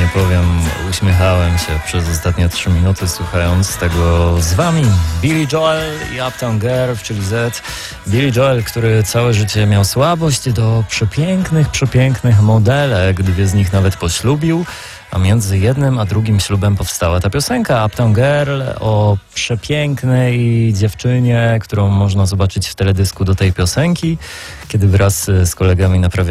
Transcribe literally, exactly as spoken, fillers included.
nie powiem, uśmiechałem się przez ostatnie trzy minuty słuchając tego z wami. Billy Joel i Uptown Girl, czyli Z. Billy Joel, który całe życie miał słabość do przepięknych, przepięknych modelek, dwie z nich nawet poślubił, a między jednym a drugim ślubem powstała ta piosenka Uptown Girl o przepięknej dziewczynie, którą można zobaczyć w teledysku do tej piosenki, kiedy wraz z kolegami naprawiali